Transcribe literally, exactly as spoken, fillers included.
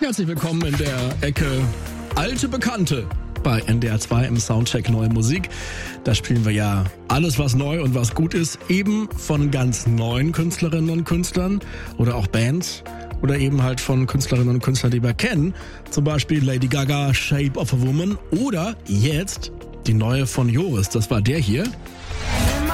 Herzlich willkommen in der Ecke Alte Bekannte bei N D R zwei im Soundcheck Neue Musik. Da spielen wir ja alles, was neu und was gut ist, eben von ganz neuen Künstlerinnen und Künstlern oder auch Bands oder eben halt von Künstlerinnen und Künstlern, die wir kennen. Zum Beispiel Lady Gaga, Shape of a Woman oder jetzt die neue von Joris. Das war der hier.